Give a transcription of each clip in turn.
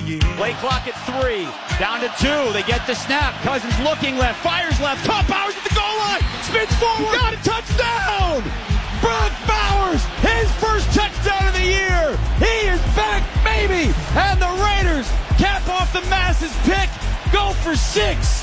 Play clock at 3. Down to 2. They get the snap. Cousins looking left. Fires left. Caught Bowers at the goal line. Spins forward. Got a touchdown. Brock Bowers, his first touchdown of the year. He is back, baby. And the Raiders cap off the Masses pick. Go for 6.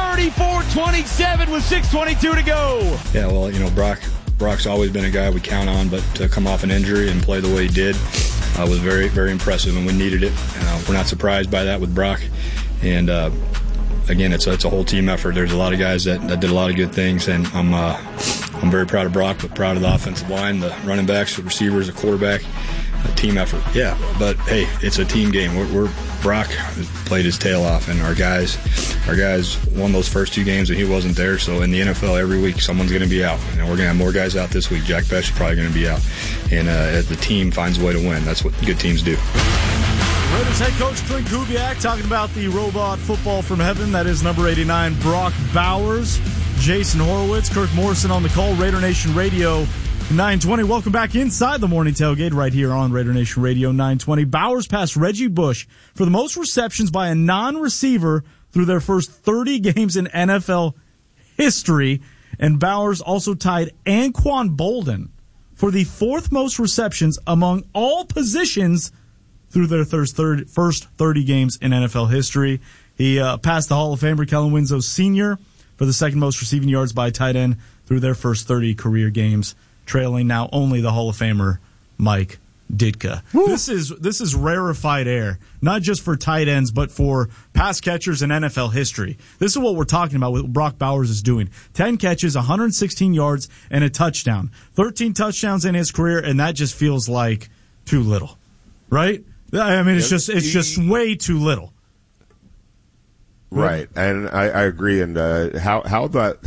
34-27 with 6:22 to go. Yeah, well, Brock's always been a guy we count on, but to come off an injury and play the way he did was very, very impressive, and we needed it. We're not surprised by that with Brock. And again, it's a whole team effort. There's a lot of guys that did a lot of good things, and I'm very proud of Brock, but proud of the offensive line, the running backs, the receivers, the quarterback. A team effort, yeah. But hey, it's a team game. Brock played his tail off, and our guys won those first 2 games, and he wasn't there. So in the NFL, every week someone's going to be out, and we're going to have more guys out this week. Jack Bech is probably going to be out, and the team finds a way to win. That's what good teams do. Raiders head coach Clint Kubiak talking about the robot football from heaven. That is number 89, Brock Bowers. Jason Horowitz, Kirk Morrison on the call. Raider Nation Radio 920. Welcome back inside the morning tailgate right here on Raider Nation Radio 920. Bowers passed Reggie Bush for the most receptions by a non-receiver through their first 30 games in NFL history. And Bowers also tied Anquan Bolden for the 4th most receptions among all positions through their first 30 games in NFL history. He passed the Hall of Famer Kellen Winslow Sr. for the 2nd most receiving yards by a tight end through their first 30 career games, trailing now only the Hall of Famer Mike Ditka. Woo. This is rarefied air, not just for tight ends, but for pass catchers in NFL history. This is what we're talking about, what Brock Bowers is doing. 10 catches, 116 yards, and a touchdown. 13 touchdowns in his career, and that just feels like too little, right? I mean, it's just way too little. Right, and I agree. And how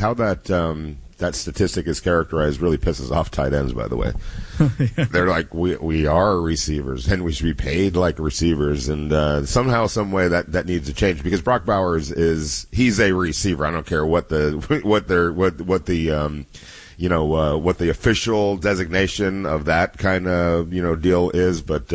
that statistic is characterized really pisses off tight ends, by the way. Yeah. They're like, we are receivers, and we should be paid like receivers. And somehow, some way that needs to change, because Brock Bowers he's a receiver. I don't care what the official designation of that kind of deal is, but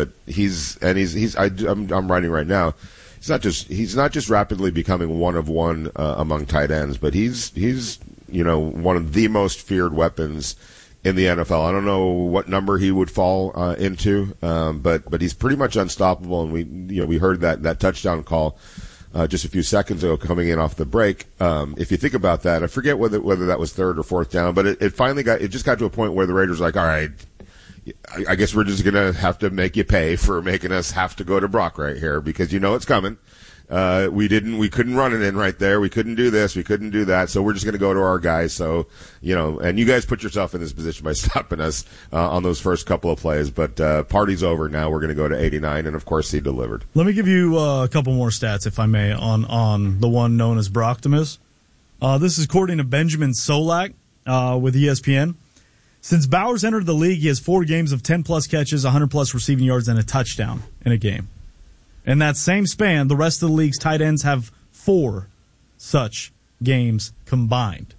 I'm writing right now. He's not just rapidly becoming one of one among tight ends, but he's one of the most feared weapons in the NFL. I don't know what number he would fall into, but he's pretty much unstoppable. And we heard that touchdown call just a few seconds ago coming in off the break. If you think about that, I forget whether that was 3rd or 4th down, but it just got to a point where the Raiders were like, all right, I guess we're just going to have to make you pay for making us have to go to Brock right here, because it's coming. We couldn't run it in right there. We couldn't do this. We couldn't do that. So we're just going to go to our guys. So, and you guys put yourself in this position by stopping us on those first couple of plays. But party's over now. We're going to go to 89, and of course he delivered. Let me give you a couple more stats, if I may, on the one known as Brocktimus. This is according to Benjamin Solak with ESPN. Since Bowers entered the league, he has 4 games of 10-plus catches, 100-plus receiving yards, and a touchdown in a game. In that same span, the rest of the league's tight ends have 4 such games combined.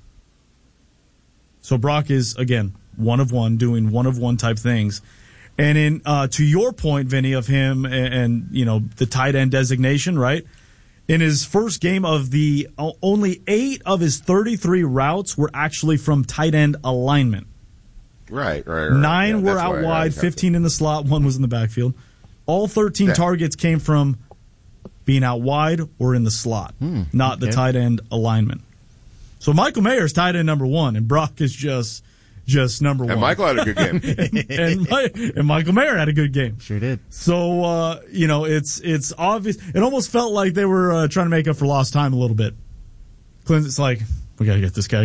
So Brock is, again, one of one, doing one of one type things. And in to your point, Vinny, of him and the tight end designation, right? In his first game of only 8 of his 33 routes were actually from tight end alignment. Right. 9 were out wide, 15 in the slot, 1 was in the backfield. All 13 targets came from being out wide or in the slot, not the tight end alignment. So Michael Mayer is tight end number 1, and Brock is just number 1. And Michael had a good game. and Michael Mayer had a good game. Sure did. So, it's obvious. It almost felt like they were trying to make up for lost time a little bit. Clinton's like, we got to get this guy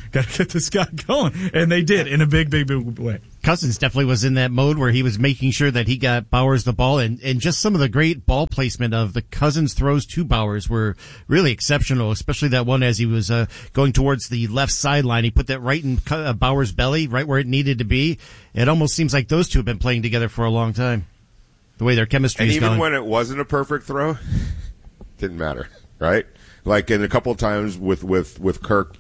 going. And they did in a big way. Cousins definitely was in that mode where he was making sure that he got Bowers the ball, and just some of the great ball placement of the Cousins throws to Bowers were really exceptional, especially that one as he was going towards the left sideline. He put that right in Bowers' belly, right where it needed to be. It almost seems like those two have been playing together for a long time, the way their chemistry is going. And even when it wasn't a perfect throw, didn't matter, right? Like in a couple of times with Kirk,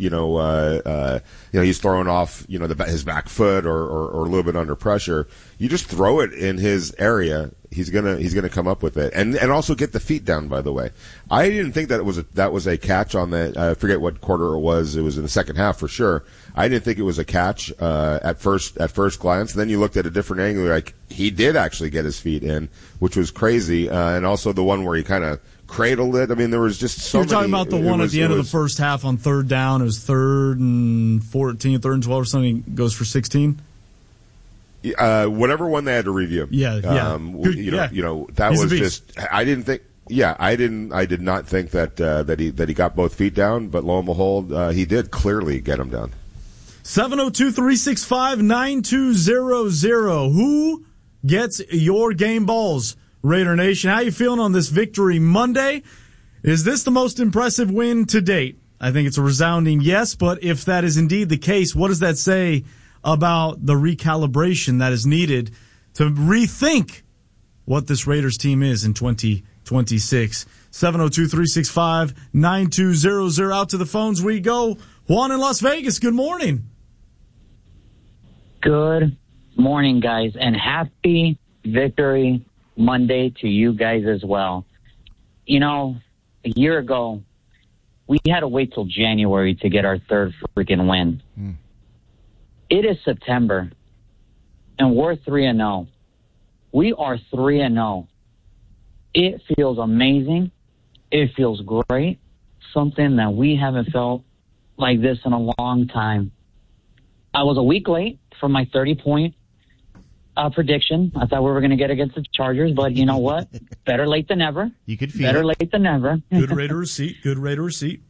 he's throwing off, his back foot or a little bit under pressure. You just throw it in his area, He's gonna come up with it, and also get the feet down. By the way, I didn't think that was a catch on the. I forget what quarter it was. It was in the second half for sure. I didn't think it was a catch at first glance. Then you looked at a different angle. Like he did actually get his feet in, which was crazy. And also the one where he kind of cradled it. I mean, there was just so many. You're talking about the one at the end of the first half on third down. It was 3rd and 14, 3rd and 12 or something. Goes for 16. Whatever one they had to review. Yeah. That was just. I didn't think. Yeah, I did not think that he got both feet down, but lo and behold, he did clearly get them down. 702-365-9200. Who gets your game balls, Raider Nation? How you feeling on this victory Monday? Is this the most impressive win to date? I think it's a resounding yes, but if that is indeed the case, what does that say about the recalibration that is needed to rethink what this Raiders team is in 2026? 702-365-9200. Out to the phones we go. Juan in Las Vegas, good morning. Good morning, guys, and happy Victory Monday to you guys as well. You know, a year ago, we had to wait till January to get our third freaking win. It is September, and we're 3-0. We are 3-0. It feels amazing. It feels great. Something that we haven't felt like this in a long time. I was a week late for my 30-point prediction. I thought we were going to get against the Chargers, but you know what? Better late than never. You could feel Better late than never. Good Raider receipt. Good Raider receipt.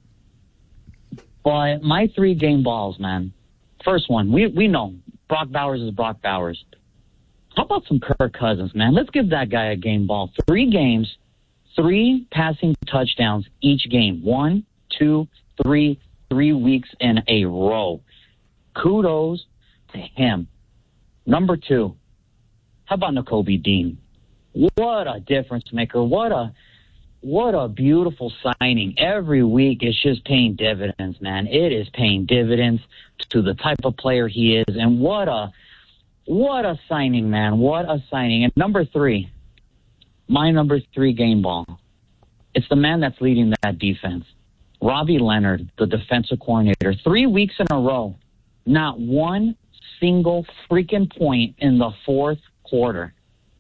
But my 3 game balls, man. First one, we know Brock Bowers is Brock Bowers. How about some Kirk Cousins, man? Let's give that guy a game ball. 3 games, 3 passing touchdowns each game. 1, 2, 3 weeks in a row. Kudos to him. Number 2, how about Nakobe Dean? What a difference maker. What a beautiful signing. Every week it's just paying dividends, man. It is paying dividends to the type of player he is. And what a signing, man. What a signing. And number 3, my number 3 game ball. It's the man that's leading that defense. Robbie Leonard, the defensive coordinator. 3 weeks in a row. Not one single freaking point in the fourth quarter.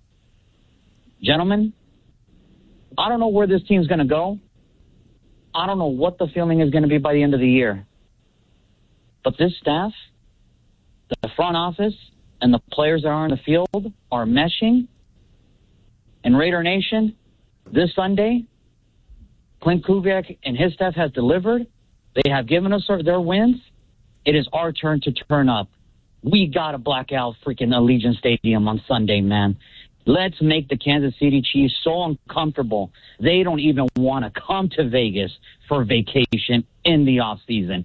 Gentlemen, I don't know where this team's going to go. I don't know what the feeling is going to be by the end of the year. But this staff, the front office, and the players that are on the field are meshing. And Raider Nation, this Sunday, Clint Kubiak and his staff has delivered. They have given us their wins. It is our turn to turn up. We got to black out freaking Allegiant Stadium on Sunday, man. Let's make the Kansas City Chiefs so uncomfortable they don't even want to come to Vegas for vacation in the offseason.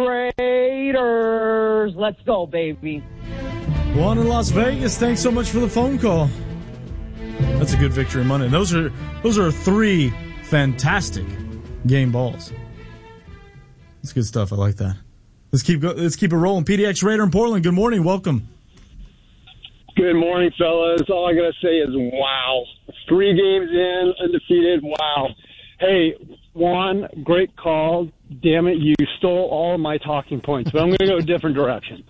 Raiders, let's go, baby. Juan in Las Vegas, thanks so much for the phone call. That's a good victory Monday. Those are 3 fantastic game balls. That's good stuff. I like that. Let's keep it rolling. PDX Raider in Portland. Good morning. Welcome. Good morning, fellas. All I gotta say is wow. 3 games in, undefeated. Wow. Hey, Juan, great call. Damn it, you stole all of my talking points. But I'm gonna go a different direction.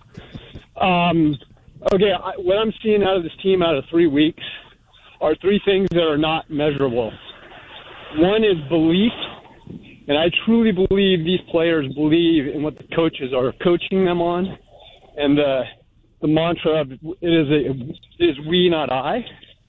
Okay, what I'm seeing out of this team out of 3 weeks are 3 things that are not measurable. One is belief. And I truly believe these players believe in what the coaches are coaching them on. And the mantra of it is we, not I.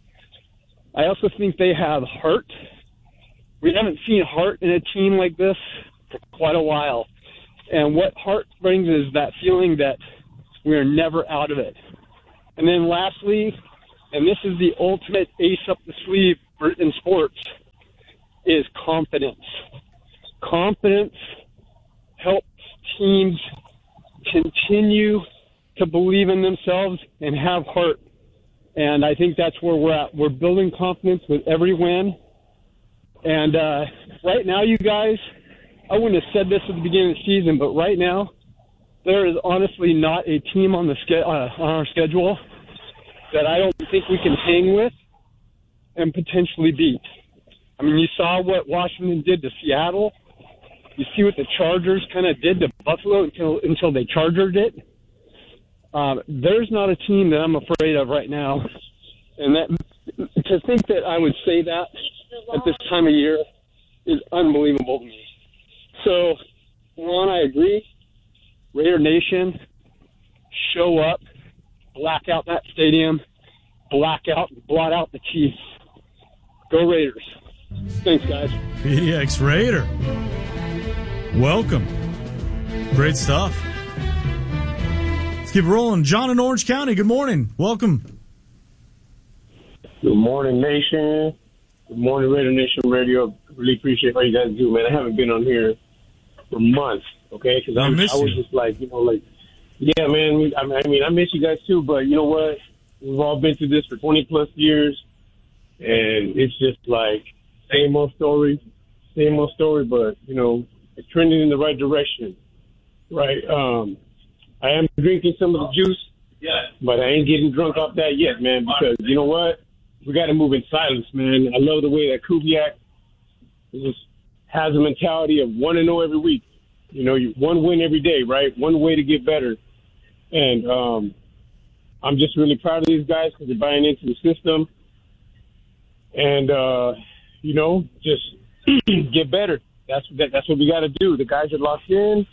I also think they have heart. We haven't seen heart in a team like this for quite a while. And what heart brings is that feeling that we are never out of it. And then lastly, and this is the ultimate ace up the sleeve in sports, is confidence. Confidence helps teams continue to believe in themselves and have heart. And I think that's where we're at. We're building confidence with every win. And right now, you guys, I wouldn't have said this at the beginning of the season, but right now, there is honestly not a team on our schedule that I don't think we can hang with. and potentially beat. I mean, you saw what Washington did to Seattle. You see what the Chargers kind of did to Buffalo until they chargered it. There's not a team that I'm afraid of right now. And that to think that I would say that at this time of year is unbelievable to me. So, Ron, I agree. Raider Nation, show up, black out that stadium, blot out the Chiefs. Go Raiders. Thanks, guys. PDX Raider. Welcome. Great stuff. Let's keep rolling. John in Orange County, good morning. Welcome. Good morning, Nation. Good morning, Raider Nation Radio. Really appreciate what you guys do, man. I haven't been on here for months, okay? Because I was just like, yeah, man. I mean, I miss you guys too, but you know what? We've all been through this for 20-plus years, and it's just like same old story, but, it's trending in the right direction, right? I am drinking some of the juice, but I ain't getting drunk off that yet, man, because you know what? We got to move in silence, man. I love the way that Kubiak just has a mentality of 1-0 every week. One win every day, right? One way to get better. And I'm just really proud of these guys because they're buying into the system. And, just get better. That's what we got to do. The guys are locked in.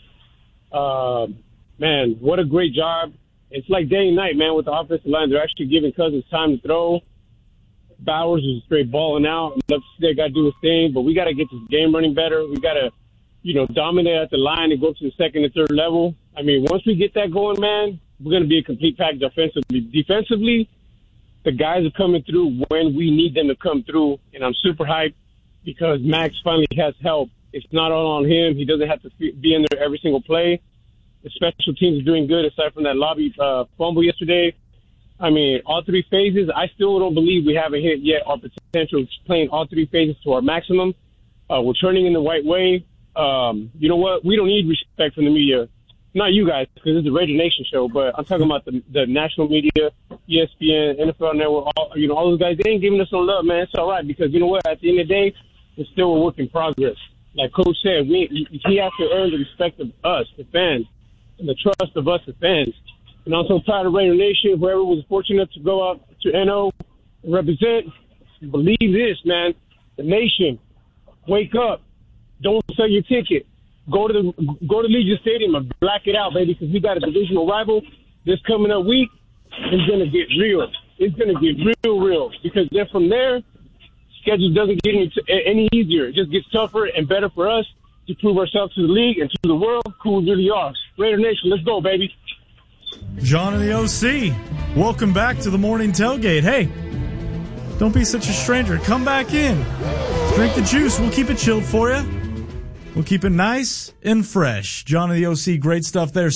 Man, what a great job. It's like day and night, man, with the offensive line. They're actually giving Cousins time to throw. Bowers is straight balling out. Love to see that guy do his thing, but we got to get this game running better. We got to, dominate at the line and go to the second and third level. I mean, once we get that going, man, we're going to be a complete package offensively. Defensively, the guys are coming through when we need them to come through, and I'm super hyped because Max finally has help. It's not all on him. He doesn't have to be in there every single play. The special teams are doing good aside from that lobby fumble yesterday. I mean, all three phases, I still don't believe we haven't hit yet our potential playing all three phases to our maximum. We're turning in the right way. You know what? We don't need respect from the media. Not you guys, because it's a Raider Nation show, but I'm talking about the national media, ESPN, NFL Network, all those guys. They ain't giving us no love, man. It's all right, because you know what? At the end of the day, it's still a work in progress. Like Coach said, he has to earn the respect of us, the fans, and the trust of us, the fans. And I'm so proud of Raider Nation, whoever was fortunate to go out to NO and represent. Believe this, man. The nation, wake up. Don't sell your ticket. Go to Legion Stadium and black it out, baby, because we got a divisional rival this coming up week. It's going to get real. It's going to get real. Because then from there, schedule doesn't get any easier. It just gets tougher and better for us to prove ourselves to the league and to the world who we really are. Raider Nation, let's go, baby. John in the OC, welcome back to the morning tailgate. Hey, don't be such a stranger. Come back in. Drink the juice. We'll keep it chilled for you. We'll keep it nice and fresh. John in the OC, great stuff there.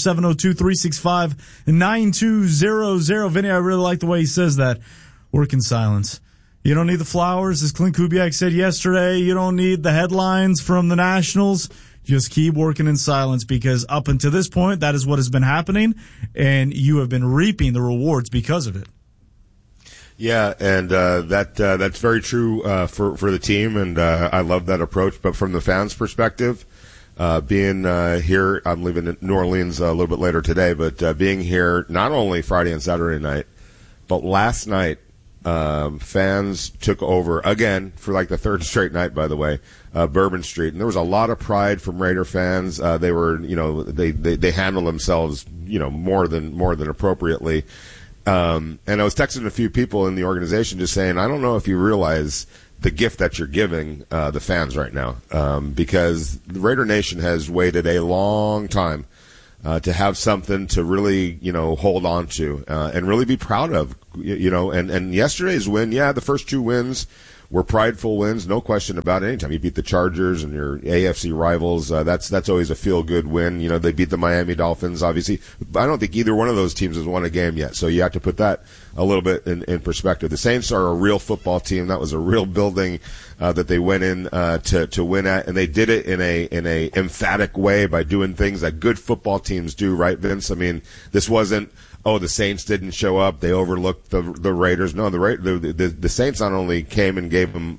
702-365-9200. Vinny, I really like the way he says that. Work in silence. You don't need the flowers, as Clint Kubiak said yesterday. You don't need the headlines from the Nationals. Just keep working in silence, because up until this point, that is what has been happening, and you have been reaping the rewards because of it. Yeah, and that's very true for the team, and I love that approach. But from the fans' perspective, being here, I'm leaving New Orleans a little bit later today, but being here not only Friday and Saturday night, but last night, fans took over again for like the third straight night, by the way, Bourbon Street. And there was a lot of pride from Raider fans. They were, they handled themselves, more than appropriately. And I was texting a few people in the organization just saying, I don't know if you realize the gift that you're giving, the fans right now. Because the Raider Nation has waited a long time, to have something to really, hold on to, and really be proud of, and yesterday's win, the first two wins were prideful wins, no question about it. Anytime you beat the Chargers and your AFC rivals, that's always a feel-good win. They beat the Miami Dolphins, obviously. But I don't think either one of those teams has won a game yet, so you have to put that a little bit in perspective. The Saints are a real football team. That was a real building that they went in to win at, and they did it in a emphatic way by doing things that good football teams do, right, Vince? I mean, this wasn't the Saints didn't show up. They overlooked the Raiders. No, the Saints not only came and gave them,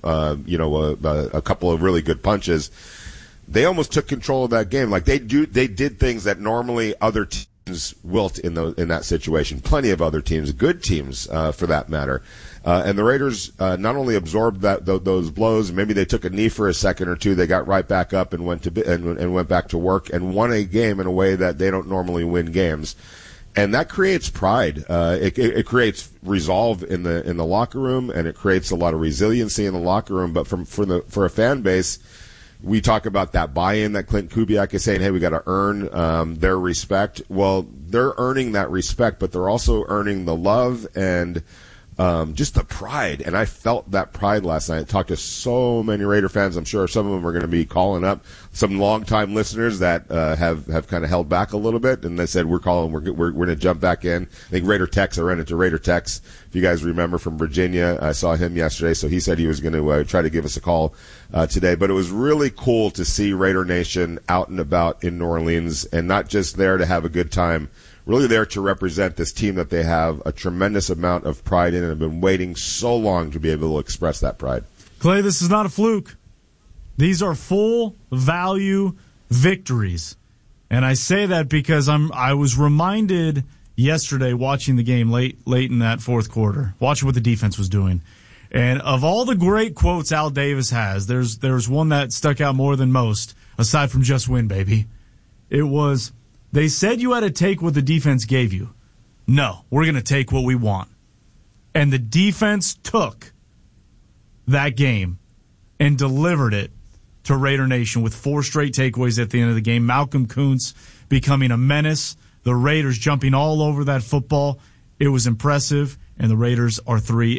a couple of really good punches, they almost took control of that game. Like they did things that normally other teams wilt in that situation. Plenty of other teams, good teams, for that matter. And the Raiders not only absorbed those blows, maybe they took a knee for a second or two. They got right back up and went back to work and won a game in a way that they don't normally win games. And that creates pride. It creates resolve in the locker room, and it creates a lot of resiliency in the locker room. But for a fan base, we talk about that buy-in that Clint Kubiak is saying, hey, we got to earn their respect. Well, they're earning that respect, but they're also earning the love and just the pride. And I felt that pride last night. I talked to so many Raider fans. I'm sure some of them are going to be calling up some longtime listeners that have kind of held back a little bit, and they said we're going to jump back in. I think Raider Tex, I ran into Raider Tex, if you guys remember, from Virginia. I saw him yesterday, so he said he was going to try to give us a call today. But it was really cool to see Raider Nation out and about in New Orleans, and not just there to have a good time, really there to represent this team that they have a tremendous amount of pride in and have been waiting so long to be able to express that pride. Clay, this is not a fluke. These are full value victories. And I say that because I was reminded yesterday watching the game late in that fourth quarter, watching what the defense was doing. And of all the great quotes Al Davis has, there's one that stuck out more than most, aside from just win, baby. It was, they said you had to take what the defense gave you. No, we're going to take what we want. And the defense took that game and delivered it to Raider Nation with 4 straight takeaways at the end of the game. Malcolm Kuntz becoming a menace. The Raiders jumping all over that football. It was impressive, and the Raiders are 3-0.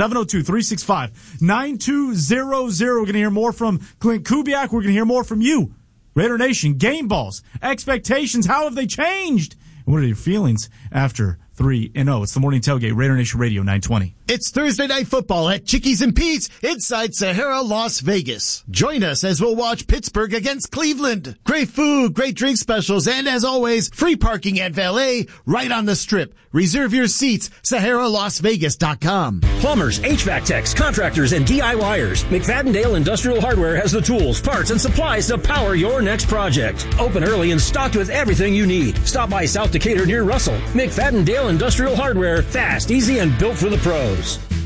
702-365-9200. We're going to hear more from Clint Kubiak. We're going to hear more from you. Raider Nation, game balls, expectations, how have they changed? And what are your feelings after 3-0? It's the Morning Tailgate, Raider Nation Radio 920. It's Thursday Night Football at Chickies and Pete's inside Sahara, Las Vegas. Join us as we'll watch Pittsburgh against Cleveland. Great food, great drink specials, and as always, free parking at valet right on the strip. Reserve your seats, SaharaLasVegas.com. Plumbers, HVAC techs, contractors, and DIYers. McFadden-Dale Industrial Hardware has the tools, parts, and supplies to power your next project. Open early and stocked with everything you need. Stop by South Decatur near Russell. McFadden-Dale Industrial Hardware, fast, easy, and built for the pros.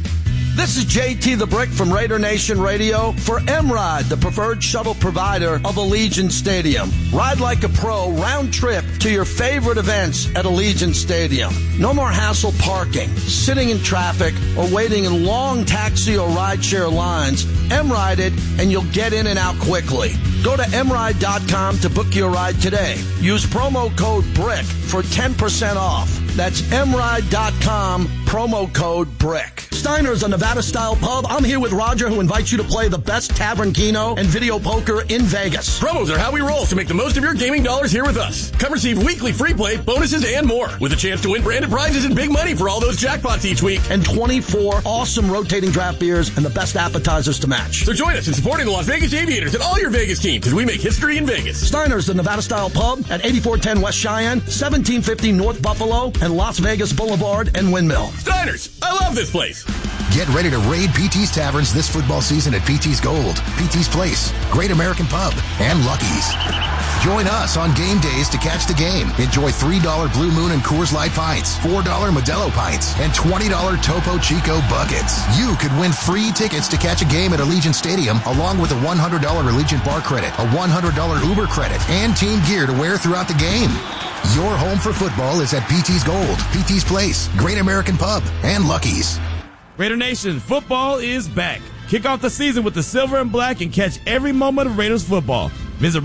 This is JT the Brick from Raider Nation Radio for MRide, the preferred shuttle provider of Allegiant Stadium. Ride like a pro, round trip to your favorite events at Allegiant Stadium. No more hassle parking, sitting in traffic, or waiting in long taxi or rideshare lines. MRide it, and you'll get in and out quickly. Go to MRide.com to book your ride today. Use promo code BRICK for 10% off. That's MRide.com, promo code BRICK. Steiner's a Nevada-style pub. I'm here with Roger, who invites you to play the best Tavern Keno and video poker in Vegas. Promos are how we roll, so make the most of your gaming dollars here with us. Come receive weekly free play, bonuses, and more, with a chance to win branded prizes and big money for all those jackpots each week. And 24 awesome rotating draft beers and the best appetizers to match. So join us in supporting the Las Vegas Aviators and all your Vegas teams as we make history in Vegas. Steiner's, the Nevada-style pub at 8410 West Cheyenne, 1750 North Buffalo, and Las Vegas Boulevard and Windmill. Steiner's, I love this place. Get ready to raid PT's Taverns this football season at PT's Gold, PT's Place, Great American Pub, and Lucky's. Join us on game days to catch the game. Enjoy $3 Blue Moon and Coors Light pints, $4 Modelo pints, and $20 Topo Chico buckets. You could win free tickets to catch a game at Allegiant Stadium, along with a $100 Allegiant bar credit, a $100 Uber credit, and team gear to wear throughout the game. Your home for football is at PT's Gold, PT's Place, Great American Pub, and Lucky's. Raider Nation, football is back. Kick off the season with the silver and black and catch every moment of Raiders football. Visit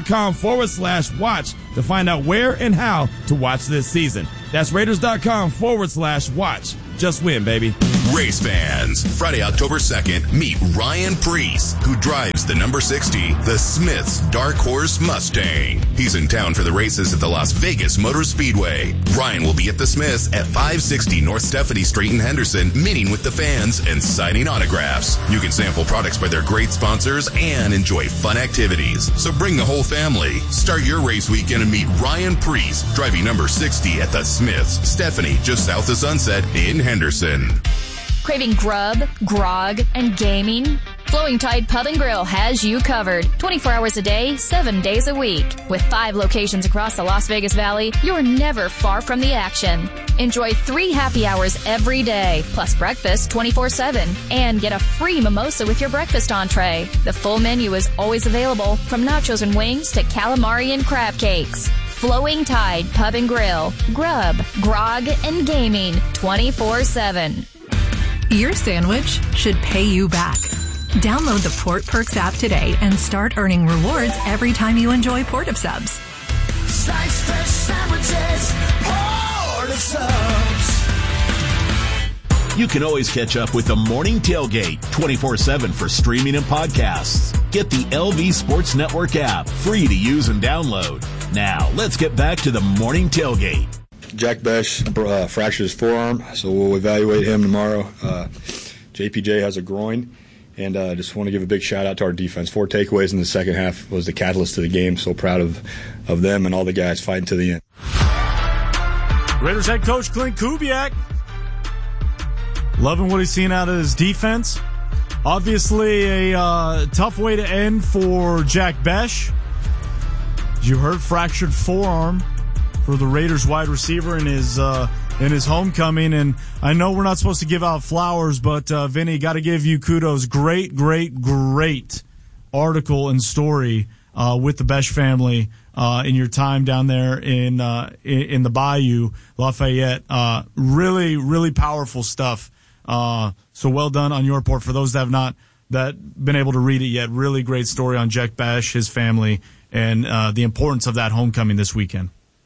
Raiders.com/watch to find out where and how to watch this season. That's Raiders.com/watch. Just win, baby. Race fans, Friday, October 2nd, meet Ryan Preece, who drives the number 60, the Smith's Dark Horse Mustang. He's in town for the races at the Las Vegas Motor Speedway. Ryan will be at the Smith's at 560 North Stephanie Street in Henderson, meeting with the fans and signing autographs. You can sample products by their great sponsors and enjoy fun activities. So bring the whole family. Start your race weekend and meet Ryan Preece, driving number 60 at the Smith's, Stephanie, just south of Sunset in Henderson. Craving grub, grog, and gaming? Flowing Tide Pub and Grill has you covered. 24 hours a day, 7 days a week. With 5 locations across the Las Vegas Valley, you're never far from the action. Enjoy 3 happy hours every day, plus breakfast 24/7. And get a free mimosa with your breakfast entree. The full menu is always available, from nachos and wings to calamari and crab cakes. Flowing Tide Pub and Grill. Grub, grog, and gaming 24/7. Your sandwich should pay you back. Download the Port Perks app today and start earning rewards every time you enjoy Port of Subs. Slice fresh sandwiches, Port of Subs. You can always catch up with the Morning Tailgate 24/7 for streaming and podcasts. Get the LV Sports Network app, free to use and download. Now, let's get back to the Morning Tailgate. Jack Bech fractured his forearm, so we'll evaluate him tomorrow. JPJ has a groin, and just want to give a big shout-out to our defense. 4 takeaways in the second half was the catalyst to the game. So proud of them and all the guys fighting to the end. Raiders head coach Clint Kubiak loving what he's seen out of his defense. Obviously a tough way to end for Jack Bech. As you heard, fractured forearm for the Raiders wide receiver in his homecoming. And I know we're not supposed to give out flowers, but Vinny, got to give you kudos. Great article and story with the Bech family in your time down there in the Bayou, Lafayette. Really powerful stuff. So well done on your report. For those that have not been able to read it yet, really great story on Jack Bech, his family, and the importance of that homecoming this weekend.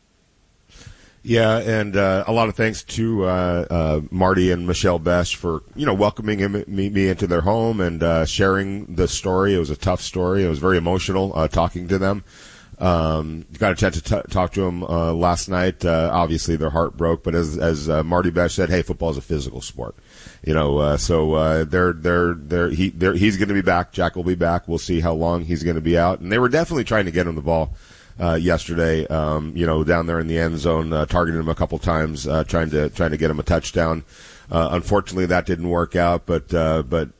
Yeah, and a lot of thanks to Marty and Michelle Bech for welcoming me into their home and sharing the story. It was a tough story. It was very emotional talking to them. Got a chance to talk to them last night. Obviously, their heart broke, but as Marty Bech said, hey, football is a physical sport. He's going to be back. Jack will be back. We'll see how long he's going to be out. And they were definitely trying to get him the ball yesterday, down there in the end zone, targeting him a couple times, trying to get him a touchdown. Unfortunately, that didn't work out, but a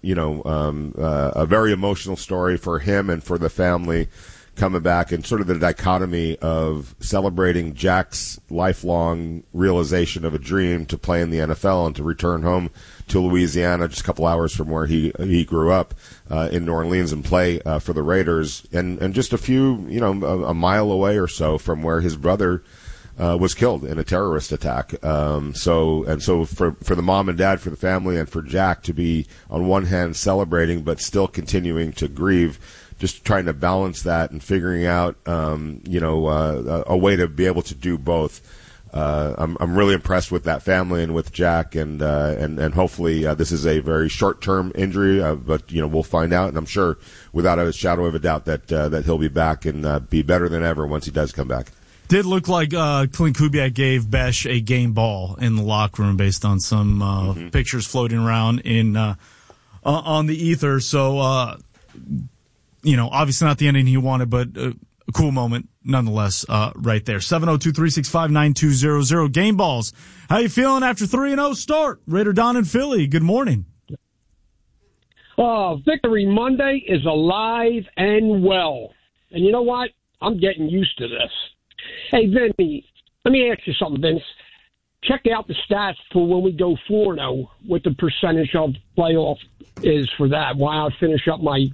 very emotional story for him and for the family coming back, and sort of the dichotomy of celebrating Jack's lifelong realization of a dream to play in the NFL and to return home to Louisiana, just a couple hours from where he grew up in New Orleans, and play for the Raiders, and just a few, a mile away or so from where his brother was killed in a terrorist attack. So for the mom and dad, for the family, and for Jack to be on one hand celebrating but still continuing to grieve, just trying to balance that and figuring out, a way to be able to do both. I'm really impressed with that family and with Jack, and hopefully this is a very short-term injury, but we'll find out, and I'm sure without a shadow of a doubt that he'll be back and be better than ever once he does come back. Did look like Clint Kubiak gave Bech a game ball in the locker room based on some pictures floating around on the ether. So. Obviously not the ending he wanted, but a cool moment nonetheless, right there. 702-365-9200. Game balls. How you feeling after 3-0 start? Raider Don in Philly. Good morning. Oh, Victory Monday is alive and well. And you know what? I'm getting used to this. Hey, Vinny, let me ask you something, Vince. Check out the stats for when we go 4-0, what the percentage of playoff is for that. While I'll finish up my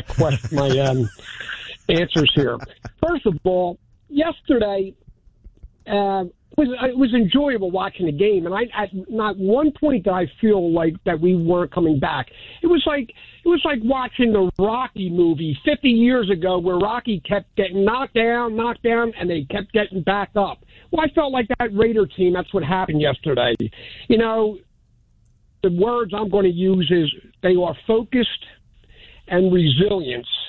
answers here. First of all, yesterday it was enjoyable watching the game, and at not one point did I feel like that we weren't coming back. It was like watching the Rocky movie 50 years ago, where Rocky kept getting knocked down, and they kept getting back up. Well, I felt like that Raider team, that's what happened yesterday. the words I'm going to use is they are focused and resilient.